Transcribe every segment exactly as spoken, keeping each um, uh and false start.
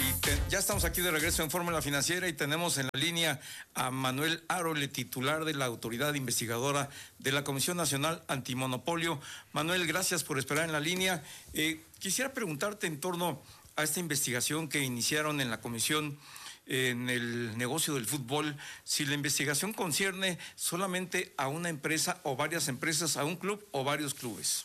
te, ya estamos aquí de regreso en Fórmula Financiera y tenemos en la línea a Manuel Arole, titular de la Autoridad Investigadora de la Comisión Nacional Antimonopolio. Manuel, gracias por esperar en la línea. Eh, quisiera preguntarte en torno a esta investigación que iniciaron en la Comisión en el negocio del fútbol, si la investigación concierne solamente a una empresa o varias empresas, a un club o varios clubes.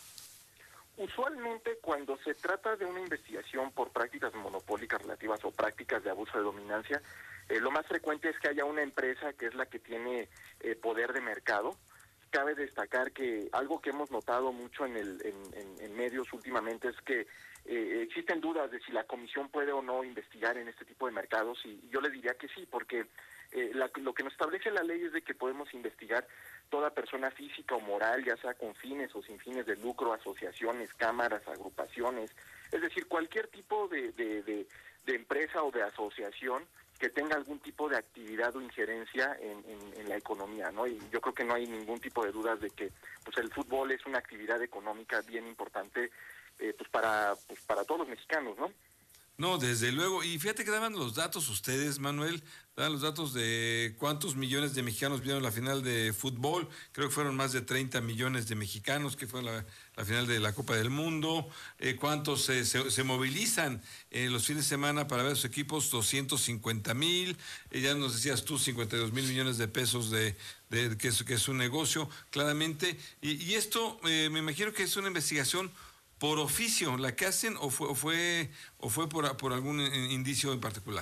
Usualmente cuando se trata de una investigación por prácticas monopólicas relativas o prácticas de abuso de dominancia, eh, lo más frecuente es que haya una empresa que es la que tiene eh, poder de mercado. Cabe destacar que algo que hemos notado mucho en, el, en, en, en medios últimamente es que eh, existen dudas de si la comisión puede o no investigar en este tipo de mercados, y yo les diría que sí, porque eh, la, lo que nos establece la ley es de que podemos investigar toda persona física o moral, ya sea con fines o sin fines de lucro, asociaciones, cámaras, agrupaciones, es decir, cualquier tipo de, de, de, de empresa o de asociación que tenga algún tipo de actividad o injerencia en, en, en la economía, ¿no? Y yo creo que no hay ningún tipo de dudas de que pues el fútbol es una actividad económica bien importante eh, pues para pues para todos los mexicanos, ¿no? No, desde luego. Y fíjate que daban los datos ustedes, Manuel, daban los datos de cuántos millones de mexicanos vieron la final de fútbol. Creo que fueron más de treinta millones de mexicanos que fue la, la final de la Copa del Mundo. Eh, cuántos eh, se, se movilizan en los fines de semana para ver sus equipos, doscientos cincuenta mil. Eh, ya nos decías tú, cincuenta y dos mil millones de pesos de, de que, es, que es un negocio, claramente. Y, y esto, eh, me imagino que es una investigación por oficio la que hacen, o fue o fue o fue por, por algún indicio en particular.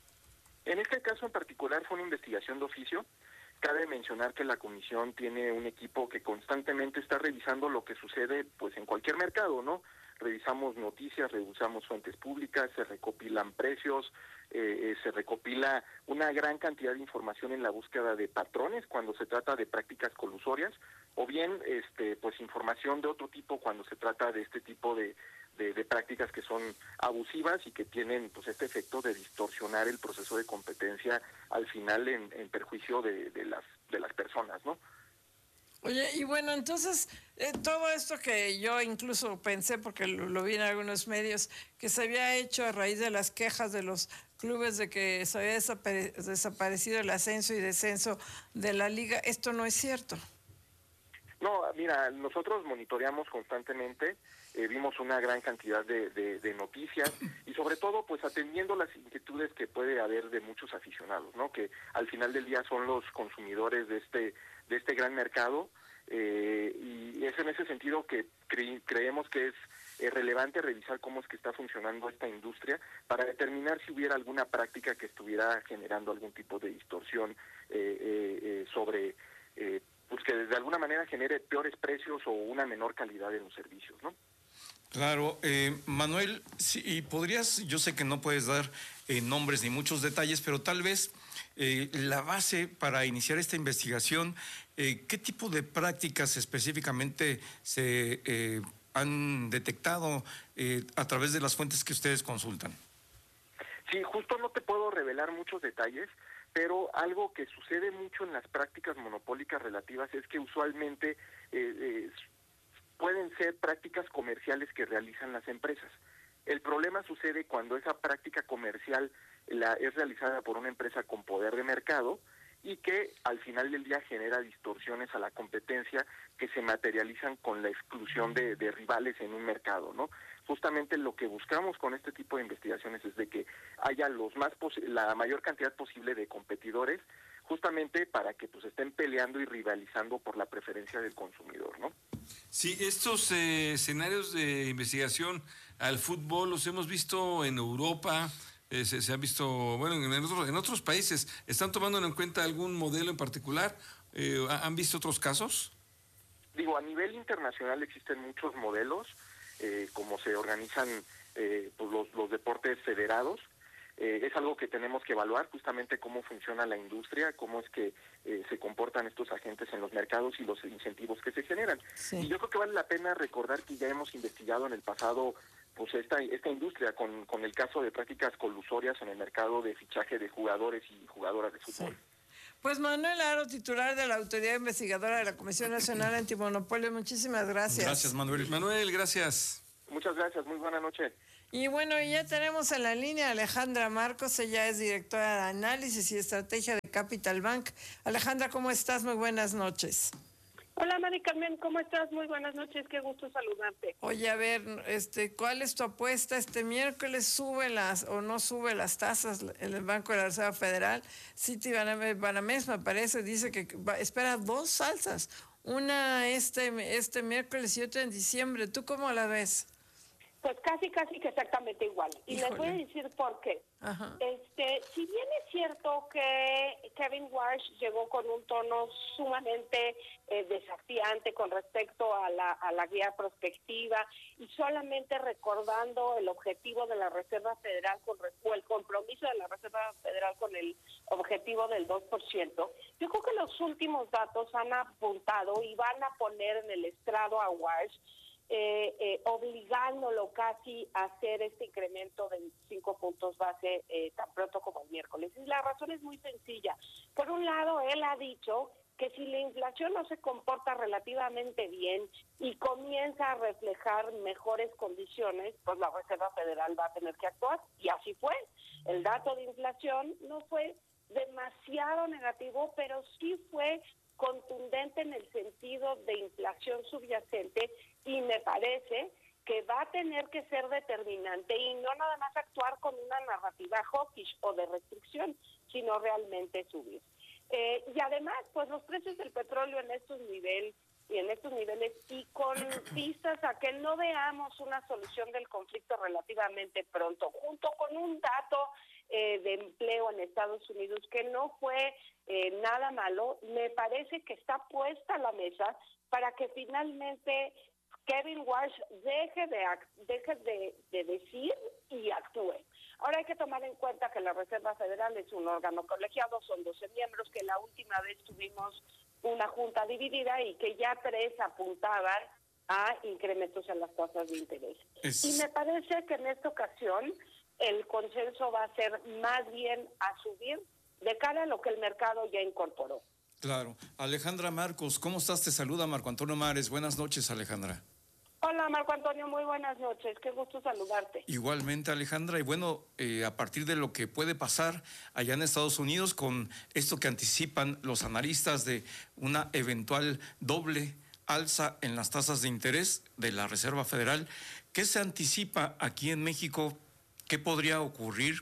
En este caso en particular fue una investigación de oficio. Cabe mencionar que la comisión tiene un equipo que constantemente está revisando lo que sucede pues en cualquier mercado, ¿no? Revisamos noticias, revisamos fuentes públicas, se recopilan precios, eh, eh, se recopila una gran cantidad de información en la búsqueda de patrones cuando se trata de prácticas colusorias, o bien este pues información de otro tipo cuando se trata de este tipo de, de, de prácticas que son abusivas y que tienen pues este efecto de distorsionar el proceso de competencia al final en, en perjuicio de, de las de las personas, ¿no? Oye, y bueno, entonces, eh, todo esto que yo incluso pensé, porque lo, lo vi en algunos medios, que se había hecho a raíz de las quejas de los clubes de que se había desapare- desaparecido el ascenso y descenso de la liga, esto no es cierto. No, mira, nosotros monitoreamos constantemente, eh, vimos una gran cantidad de, de, de noticias y sobre todo pues atendiendo las inquietudes que puede haber de muchos aficionados, ¿no? Que al final del día son los consumidores de este de este gran mercado, eh, y es en ese sentido que cre- creemos que es eh, relevante revisar cómo es que está funcionando esta industria para determinar si hubiera alguna práctica que estuviera generando algún tipo de distorsión eh, eh, eh, sobre eh, pues que de alguna manera genere peores precios o una menor calidad en los servicios, ¿no? Claro, eh, Manuel, sí, y podrías, yo sé que no puedes dar eh, nombres ni muchos detalles, pero tal vez eh, la base para iniciar esta investigación, eh, ¿qué tipo de prácticas específicamente se eh, han detectado eh, a través de las fuentes que ustedes consultan? Sí, justo no te puedo revelar muchos detalles, pero algo que sucede mucho en las prácticas monopólicas relativas es que usualmente eh, eh, pueden ser prácticas comerciales que realizan las empresas. El problema sucede cuando esa práctica comercial la es realizada por una empresa con poder de mercado y que al final del día genera distorsiones a la competencia que se materializan con la exclusión de, de rivales en un mercado, ¿no? Justamente lo que buscamos con este tipo de investigaciones es de que haya los más posi- la mayor cantidad posible de competidores, justamente para que pues estén peleando y rivalizando por la preferencia del consumidor, ¿no? Sí, estos eh, escenarios de investigación al fútbol los hemos visto en Europa, eh, se, se han visto, bueno, en otros, en otros países. ¿Están tomando en cuenta algún modelo en particular? Eh, ¿Han visto otros casos? Digo, a nivel internacional existen muchos modelos, eh, como se organizan eh, pues los, los deportes federados. Eh, es algo que tenemos que evaluar, justamente cómo funciona la industria, cómo es que eh, se comportan estos agentes en los mercados y los incentivos que se generan. Sí. Y yo creo que vale la pena recordar que ya hemos investigado en el pasado pues esta esta industria con, con el caso de prácticas colusorias en el mercado de fichaje de jugadores y jugadoras de fútbol. Sí. Pues Manuel Aro, titular de la Autoridad Investigadora de la Comisión Nacional Antimonopolio, muchísimas gracias. Gracias, Manuel. Manuel, gracias. Muchas gracias, muy buena noche. Y bueno, ya tenemos en la línea a Alejandra Marcos, ella es directora de Análisis y Estrategia de Capital Bank. Alejandra, ¿cómo estás? Muy buenas noches. Hola, Mari Carmen, ¿cómo estás? Muy buenas noches, qué gusto saludarte. Oye, a ver, este, ¿cuál es tu apuesta? ¿Este miércoles sube las o no sube las tasas en el Banco de la Reserva Federal? Citi Banamex, me parece, dice que va, espera dos alzas, una este, este miércoles y otra en diciembre. ¿Tú cómo la ves? Pues casi, casi que exactamente igual. Y Híjole. les voy a decir por qué. Ajá. Este, si bien es cierto que Kevin Warsh llegó con un tono sumamente eh, desafiante con respecto a la, a la guía prospectiva y solamente recordando el objetivo de la Reserva Federal con, o el compromiso de la Reserva Federal con el objetivo del dos por ciento, yo creo que los últimos datos han apuntado y van a poner en el estrado a Warsh, Eh, eh, obligándolo casi a hacer este incremento de cinco puntos base eh, tan pronto como el miércoles. Y la razón es muy sencilla. Por un lado, él ha dicho que si la inflación no se comporta relativamente bien y comienza a reflejar mejores condiciones, pues la Reserva Federal va a tener que actuar. Y así fue. El dato de inflación no fue demasiado negativo, pero sí fue contundente en el sentido de inflación subyacente, y me parece que va a tener que ser determinante y no nada más actuar con una narrativa hawkish o de restricción, sino realmente subir. Eh, y además, pues los precios del petróleo en estos niveles y en estos niveles y con vistas a que no veamos una solución del conflicto relativamente pronto, junto con un dato eh, de empleo en Estados Unidos que no fue eh, nada malo, me parece que está puesta a la mesa para que finalmente Kevin Warsh deje de deje de, de decir y actúe. Ahora hay que tomar en cuenta que la Reserva Federal es un órgano colegiado, son doce miembros, que la última vez tuvimos una junta dividida y que ya tres apuntaban a incrementos en las tasas de interés. Es... Y me parece que en esta ocasión el consenso va a ser más bien a subir de cara a lo que el mercado ya incorporó. Claro. Alejandra Marcos, ¿cómo estás? Te saluda Marco Antonio Mares. Buenas noches, Alejandra. Hola, Marco Antonio, muy buenas noches. Qué gusto saludarte. Igualmente, Alejandra. Y bueno, eh, a partir de lo que puede pasar allá en Estados Unidos con esto que anticipan los analistas de una eventual doble alza en las tasas de interés de la Reserva Federal, ¿qué se anticipa aquí en México? ¿Qué podría ocurrir?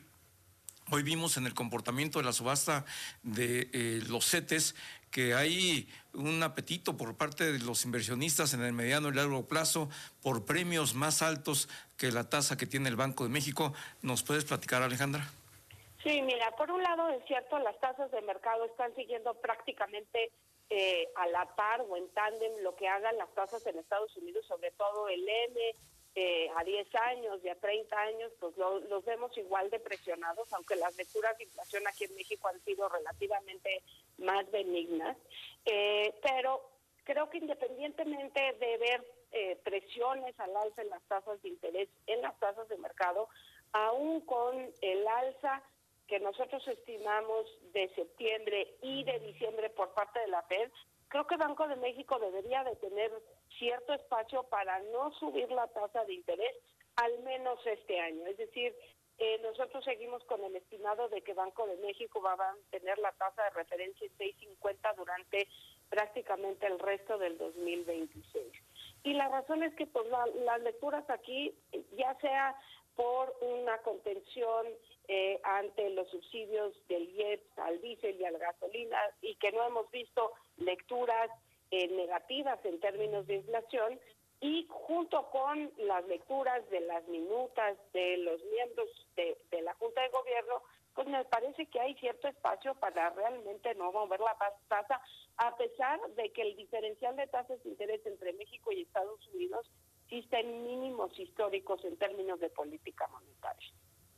Hoy vimos en el comportamiento de la subasta de eh, los CETES que hay un apetito por parte de los inversionistas en el mediano y largo plazo por premios más altos que la tasa que tiene el Banco de México. ¿Nos puedes platicar, Alejandra? Sí, mira, por un lado es cierto, las tasas de mercado están siguiendo prácticamente eh, a la par o en tándem lo que hagan las tasas en Estados Unidos, sobre todo el M. Eh, a diez años y a treinta años, pues lo, los vemos igual de presionados, aunque las lecturas de inflación aquí en México han sido relativamente más benignas. Eh, pero creo que independientemente de ver eh, presiones al alza en las tasas de interés, en las tasas de mercado, aún con el alza que nosotros estimamos de septiembre y de diciembre por parte de la Fed, creo que Banco de México debería de tener cierto espacio para no subir la tasa de interés, al menos este año. Es decir, eh, nosotros seguimos con el estimado de que Banco de México va a mantener la tasa de referencia en seis cincuenta durante prácticamente el resto del dos mil veintiséis. Y la razón es que pues la, las lecturas aquí, ya sea por una contención eh, ante los subsidios del I E P S al diésel y a la gasolina, y que no hemos visto lecturas eh, negativas en términos de inflación, y junto con las lecturas de las minutas de los miembros de, de la Junta de Gobierno, pues me parece que hay cierto espacio para realmente no mover la tasa, a pesar de que el diferencial de tasas de interés entre México y Estados Unidos sí está en mínimos históricos en términos de política monetaria.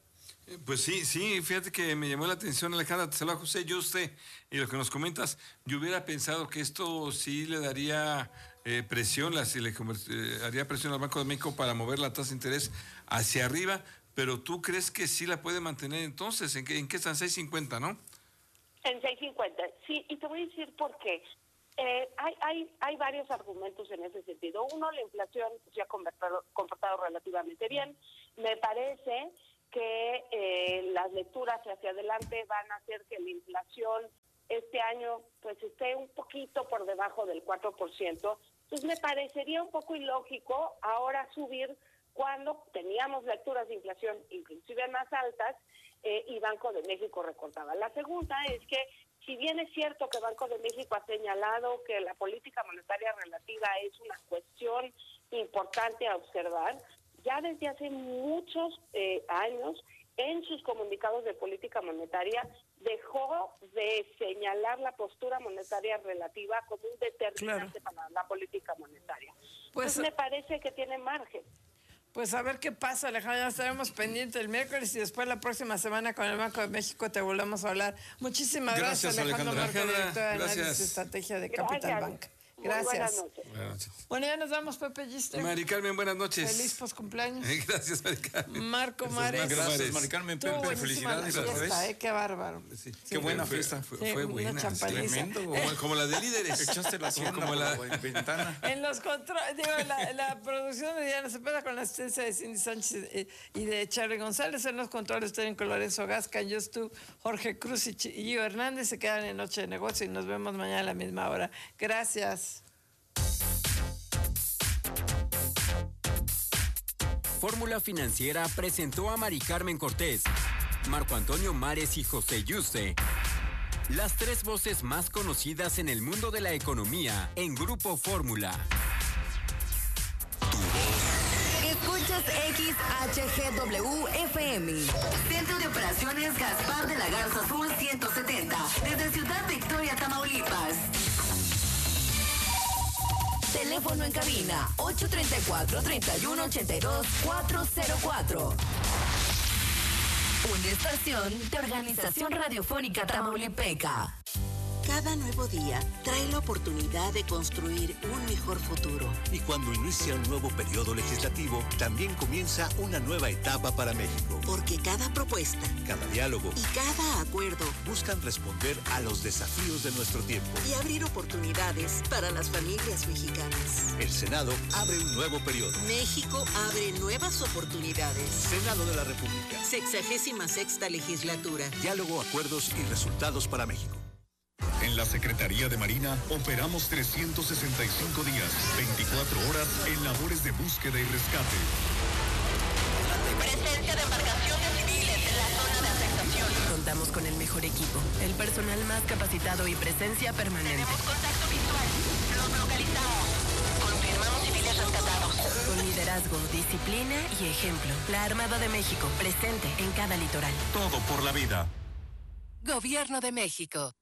Pues sí, sí, fíjate que me llamó la atención, Alejandra, te saluda José, yo usted, y lo que nos comentas, yo hubiera pensado que esto sí le daría eh, presión, la, le eh, haría presión al Banco de México para mover la tasa de interés hacia arriba, pero tú crees que sí la puede mantener entonces, ¿en qué, en qué están? seis cincuenta, ¿no? En seis cincuenta, sí, y te voy a decir por qué. Eh, hay, hay, hay varios argumentos en ese sentido. Uno, la inflación se ha comportado, comportado relativamente bien. Me parece que eh, las lecturas hacia adelante van a hacer que la inflación este año pues esté un poquito por debajo del cuatro por ciento. Entonces me parecería un poco ilógico ahora subir cuando teníamos lecturas de inflación inclusive más altas eh, y Banco de México recortaba. La segunda es que si bien es cierto que Banco de México ha señalado que la política monetaria relativa es una cuestión importante a observar, ya desde hace muchos eh, años en sus comunicados de política monetaria dejó de señalar la postura monetaria relativa como un determinante claro. para la política monetaria. Pues Entonces me parece que tiene margen. Pues a ver qué pasa, Alejandra, ya estaremos pendientes el miércoles y después la próxima semana con el Banco de México te volvemos a hablar. Muchísimas gracias, gracias Alejandra Marco, directora de Análisis y Estrategia de Capital gracias. Bank. Gracias. Buenas noches. Buenas noches. Bueno, ya nos vamos, Pepe Gister. Mari Carmen, buenas noches. Feliz poscumpleaños. Gracias, Mari Carmen. Marco Mares. Gracias, Mari Carmen. Pepe, felicidades otra vez. Eh, qué bárbaro. Sí, qué buena fue, fiesta. Fue, sí, fue buena. Tremendo. Como, como la de líderes. Echaste la hacienda como, como la ventana. En los controles, digo, la, la producción de Diana Cepeda con la asistencia de Cindy Sánchez y de Charlie González. En los controles técnicos Lorenzo Gasca, Yostu, Jorge Cruz y Gio Hernández. Se quedan en Noche de Negocio y nos vemos mañana a la misma hora. Gracias. Fórmula Financiera presentó a Mari Carmen Cortés, Marco Antonio Mares y José Yuste, las tres voces más conocidas en el mundo de la economía en Grupo Fórmula. Escuchas X H G W F M. Centro de Operaciones Gaspar de la Garza Sur ciento setenta. Desde Ciudad Victoria, Tamaulipas. Teléfono en cabina ocho tres cuatro, tres uno ocho dos, cuatro cero cuatro. Una estación de Organización Radiofónica Tamaulipeca. Cada nuevo día trae la oportunidad de construir un mejor futuro. Y cuando inicia un nuevo periodo legislativo, también comienza una nueva etapa para México. Porque cada propuesta, cada diálogo y cada acuerdo buscan responder a los desafíos de nuestro tiempo y abrir oportunidades para las familias mexicanas. El Senado abre un nuevo periodo. México abre nuevas oportunidades. Senado de la República. Sexagésima sexta legislatura. Diálogo, acuerdos y resultados para México. En la Secretaría de Marina operamos trescientos sesenta y cinco días, veinticuatro horas en labores de búsqueda y rescate. Presencia de embarcaciones civiles en la zona de afectación. Contamos con el mejor equipo, el personal más capacitado y presencia permanente. Tenemos contacto visual. Los localizamos. Confirmamos civiles rescatados. Con liderazgo, disciplina y ejemplo. La Armada de México, presente en cada litoral. Todo por la vida. Gobierno de México.